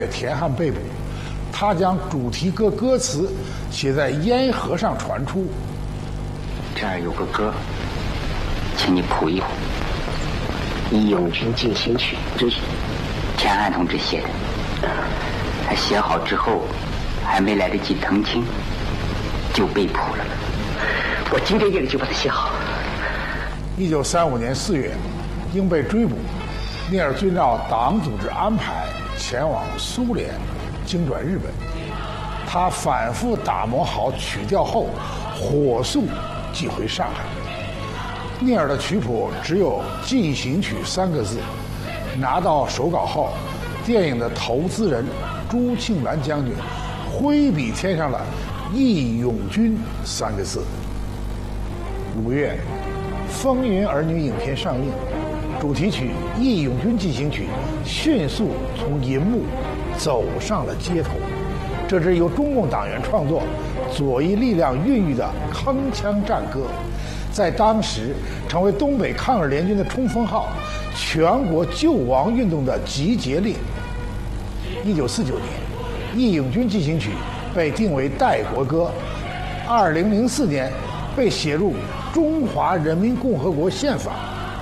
田汉被捕，他将主题歌歌词写在烟盒上传出。 这儿有个歌，请你谱一谱，《义勇军进行曲》，这是田汉同志写的。他写好之后，还没来得及澄清，就被捕了。我今天夜里就把它写好。 1935年4月，因被追捕，聂耳遵照党组织安排前往苏联，经转日本。他反复打磨好曲调后，火速寄回上海。聂耳的曲谱只有“进行曲”3个字，拿到手稿后，电影的投资人朱庆澜将军挥笔添上了“义勇军”3个字。5月，《风云儿女》影片上映，主题曲《义勇军进行曲》迅速从银幕走上了街头。这支由中共党员创作、左翼力量孕育的铿锵战歌，在当时成为东北抗日联军的冲锋号、全国救亡运动的集结令。1949年，《义勇军进行曲》被定为代国歌，2004年被写入中华人民共和国宪法。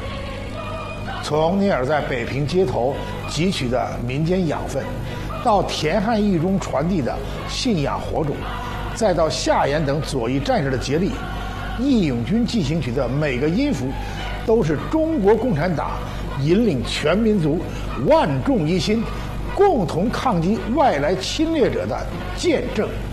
从聂耳在北平街头汲取的民间养分，到田汉狱中传递的信仰火种，再到夏衍等左翼战士的竭力，《义勇军进行曲》的每个音符都是中国共产党引领全民族万众一心，共同抗击外来侵略者的见证。